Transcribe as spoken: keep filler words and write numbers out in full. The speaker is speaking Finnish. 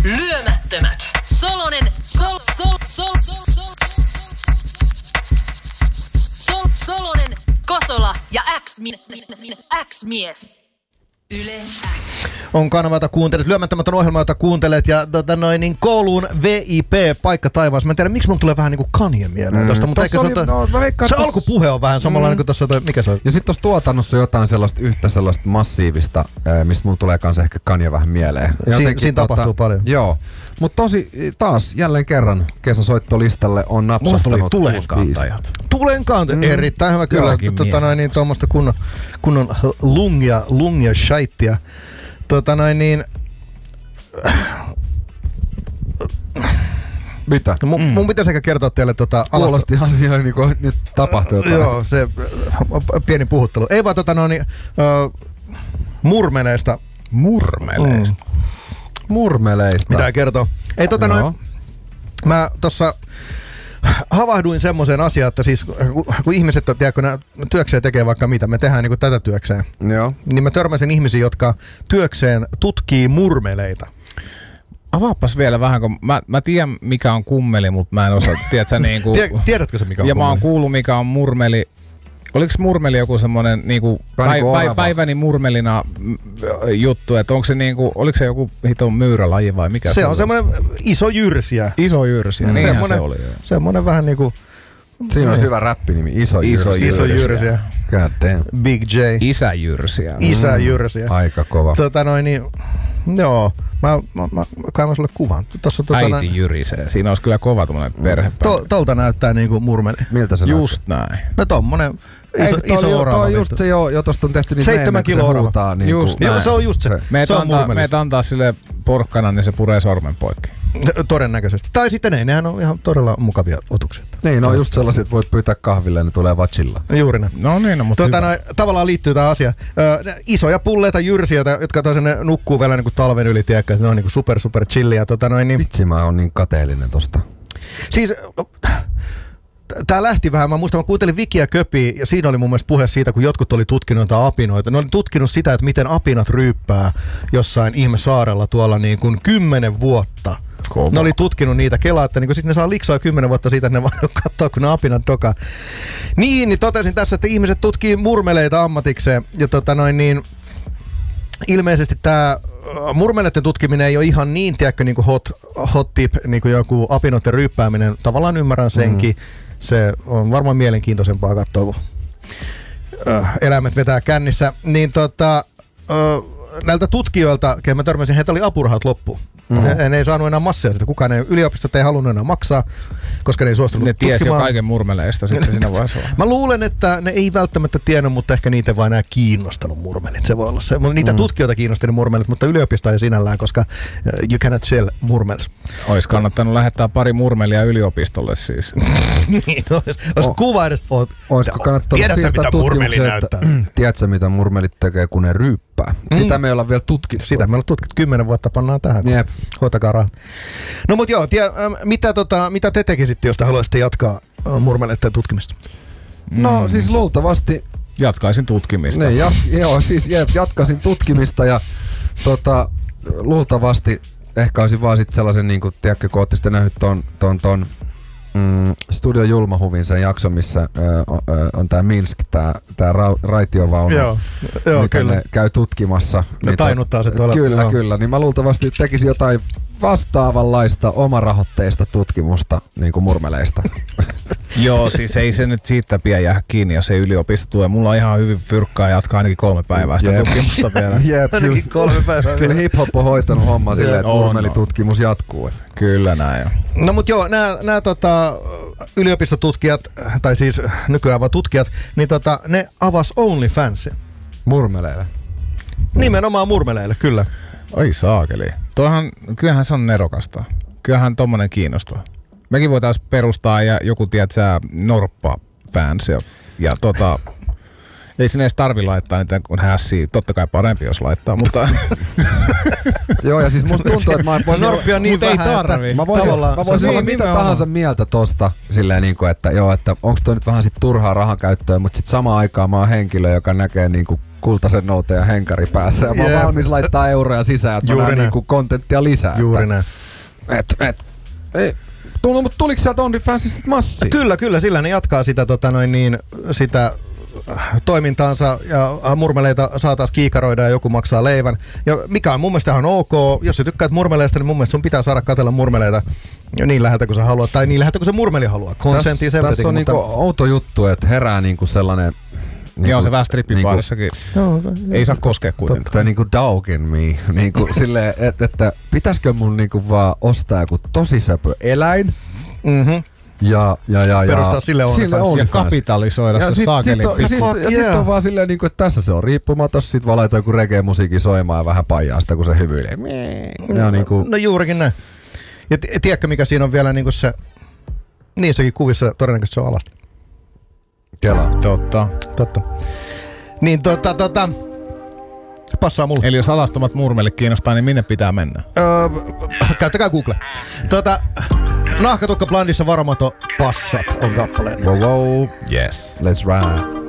Lyömättömät. Solonen, sol, sol, sol, sol, sol, Solonen, Kosola ja X-mies. Yle X. On kanava, jota kuuntelet, lyömättömät ohjelma, jota kuuntelet, ja tota noin, niin kouluun V I P, paikka taivaassa. Mä en tiedä, miksi mun tulee vähän niinku Kanye mieleen mm. tosta, mutta eikä oli, se, no, se tos... alkupuhe on vähän samanlainen mm. kuin tossa toi, mikä se on? Ja sit tossa tuotannossa jotain sellaista yhtä sellaista massiivista, mistä mulla tulee kans ehkä Kanye vähän mieleen. Siin, siinä tota, tapahtuu paljon. Joo, mutta tosi taas jälleen kerran kesäsoittolistalle on napsahtanut mulla tuli tulenkantajat. Tulenkantajat, mm. erittäin hyvä kyllä. Tota noin, niin tuommoista kunnon, kunnon lungia, lungia shaittia. Tota noin niin... Mitä? Mun, mm. mun pitäisi ehkä kertoa teille tota... Kuulostihan siellä niinku nyt tapahtuu jotain. Joo, se pieni puhuttelu. Ei vaan tota noin niin... Uh, murmeleista. Murmeleista? Mm. Murmeleista. Mitä kertoo? Ei tota no. noin... Mä tossa... havahduin semmoiseen asiaan, että siis kun ihmiset, tiedätkö, nää työkseen tekee vaikka mitä, me tehdään niin tätä työkseen, joo. Niin mä törmäsin ihmisiä, jotka työkseen tutkii murmeleita. Avaapas vielä vähän, kun mä, mä tiedän mikä on kummeli, mutta mä en osaa, tiedätkö niinku... Tiedätkö se mikä on ja kummeli? Ja mä oon kuullut mikä on murmeli. Oliko murmeli joku semmonen niinku päiv, päiv, päiväni murmelina juttu, että onko se niinku, oliko se joku hiton myyrälaji vai mikä se, se on? Oli? Semmonen iso jyrsiä. Iso jyrsiä, mm. niinhän se oli. Semmonen vähän niinku... Siinä on hyvä räppinimi, iso jyrsiä. Iso jyrsiä. God damn. Big J. Isä jyrsiä. Isä jyrsiä. Mm. Aika kova. Tota noin niin... Joo, mä, mä, mä kaivan sulle kuvan. Tossa, tota, äiti näin, jyrisee. Siinä olisi kyllä kova tommonen perhepäivä. To, tolta näyttää niinku murmeli. Miltä se just näyttää? näin. No tommonen iso, Ei, iso orava. Toi just se jo, jo tosta on tehty niin seitsemän kilo orava. Niin just joo, se on just se. Meet se antaa, meet antaa sille porkkana, niin se puree sormen poikki. Todennäköisesti. Tai sitten ei, nehän on ihan todella mukavia otuksia. Niin, no just sellaiset, voit pyytää kahville ja ne tulee vachilla. Juuri näin. No niin, no, mutta tuota, no, tavallaan liittyy tämä asia. Ö, isoja pulleita jyrsiä, jotka toisenne nukkuu vielä niin kuin talven yli, tiedäkö, ne on niin kuin super super chilliä. Tota, noin, niin... Vitsi, mä oon niin kateellinen tosta. Siis... Tää lähti vähän, mä muistan, mä kuuntelin Vikiä Köpiä ja siinä oli mun mielestä puhe siitä, kun jotkut oli tutkinut näitä apinoita. Ne oli tutkinut sitä, että miten apinat ryyppää jossain ihmesaarella tuolla niin kuin kymmenen vuotta. Kova. Ne oli tutkinut niitä, kelaa, että niin sitten ne saa liksoa kymmenen vuotta siitä, että ne vaan katsoo, kun ne apinat dokaa. Niin, niin totesin tässä, että ihmiset tutkii murmeleita ammatikseen ja tota noin niin... Ilmeisesti tämä murmeleiden tutkiminen ei ole ihan niin, tiedätkö, niin kuin hot, hot tip, niin kuin joku apinoiden ryyppääminen. Tavallaan ymmärrän senkin. Mm. Se on varmaan mielenkiintoisempaa katsoa, kun eläimet vetää kännissä. Niin tota, näiltä tutkijoilta, kehen mä törmäsin, heitä oli apurahat loppuun. Mm-hmm. Ne, ne ei saanut enää massia sitä. Kukaan ei, yliopistot ei halunnut enää maksaa, koska ne ei suostunut ne tutkimaan. Ne tiesi jo kaiken murmeleista sitten siinä vaiheessa. Mä luulen, että ne ei välttämättä tiennyt, mutta ehkä niitä vaan enää kiinnostanut murmelit. Se voi olla se. Niitä mm. tutkijoita kiinnosti murmelit, mutta yliopisto ei sinällään, koska you cannot sell murmels. Ois kannattanut lähettää pari murmelia yliopistolle siis. Niin, ois, ois o- kuva edes. Oot, oisko kannattanut siirtää tutkimukseen, että tiedätkö mitä murmelit tekee, kun ne ryyppää? Sitä mm. me ei olla vielä tutkittu. Sitä me ei olla tutkittu. Kymmenen vuotta pannaan tähän. Jep. Hoitakaa rahaa. No mut joo, tie, mitä, tota, mitä te tekisitte, jos te haluaisitte jatkaa murmeleiden tutkimista? No mm. siis luultavasti... Jatkaisin tutkimista. Ne, ja, joo, siis jatkaisin tutkimista ja tota, luultavasti ehkä olisin vaan sit sellaisen, niin kuin, tiedätkö, kun ootte sitten nähnyt ton, ton, ton mm, Studio Julmahuvin sen jakson, missä ö, ö, on tää Minsk, tää, tää ra, raitiovaunu, joo, joo, mikä kyllä. ne käy tutkimassa. Ne niin tainuttaa se tuolla. Kyllä, joo. kyllä. Niin mä luultavasti tekisin jotain vastaavanlaista omarahoitteista tutkimusta niin kuin murmeleista. Joo, siis ei se nyt siitä pian jää kiinni, jos ei yliopisto tule. Mulla on ihan hyvin fyrkkaa jatkaa ainakin kolme päivää sitä Jep. tutkimusta vielä. Jep, ainakin kolme päivää. Kyllä hip-hop on hoitanut homma silleen, että murmelitutkimus jatkuu. Kyllä näin. No mut joo, nää, nää tota, yliopistotutkijat, tai siis nykyään vaan tutkijat, niin tota, ne avas OnlyFansin. Murmeleille? Nimenomaan murmeleille, kyllä. Oi saakeli. Toihan, kyllähän se on nerokasta. Kyllähän tommonen kiinnostaa. Mekin voitaisiin perustaa ja joku, tiedät sä, Norppa-fans ja, ja tota... Ei sinne edes tarvi laittaa niitä kun hässiä. Totta kai parempi, jos laittaa, mutta... Joo, ja siis musta tuntuu, että mä voisin Norppi on niin Mut ei vähän, että tarvi. Mä voisin, tavallaan mä se voisin on olla niin mitä nimenomaan. tahansa mieltä tosta, silleen niinku, että joo, että onks toi nyt vähän sit turhaa rahan käyttöä, mutta sit samaan aikaan mä oon henkilö, joka näkee niinku kultaisen nouteen ja henkari päässä, ja mä oon Jep. valmis laittaa euroja sisään, että mä Juuri näen näin. niinku kontenttia lisää. Juuri että, näin. et, et, ei, tullut, mutta tuliko sieltä OnlyFansista sit massia? Kyllä, kyllä, sillä ne jatkaa sitä, tota noin niin, sitä äh, toimintaansa ja murmeleita saataisiin kiikaroida ja joku maksaa leivän. Ja mikä on mun mielestä ihan ok, jos sä tykkäät murmeleista, niin mun mielestä sun pitää saada katsella murmeleita niin läheltä kuin sä haluat, tai niin läheltä kuin se murmeli haluaa. Consent is Tässä everything. on mutta... niinku outo juttu, että herää niinku sellainen... Niinku, Joo, se vähän strippibaarissakin. Ei saa koskea kuitenkaan. Tai niinku dog in me. Niinku silleen, että, että pitäisikö mun niinku vaan ostaa joku tosi söpö eläin Mm-hmm. ja, ja, ja, Perustaa ja sille OnlyFans. Ja OnlyFans. kapitalisoida Ja se sit, saakelin sit on, ja sit, Fuck ja sit yeah. on vaan silleen, niinku, että tässä se on riippumaton, sit vaan laitoin joku reggae-musiikin soimaan ja vähän paijaa sitä, kun se hymyilee. Ja niinku, No juurikin näin. Ja t- tiedätkö mikä siinä on vielä niinku se, niissäkin kuvissa todennäköisesti se on alasti. kelaa. Totta. Totta. Niin tota, tota, passaa mulle. Eli jos alastomat murmelit kiinnostaa, niin minne pitää mennä? Öö, käyttäkää Google. Tota, Nahkatukka Blandissa varomato passat on kappaleen. Wow, wow, Yes. let's ride.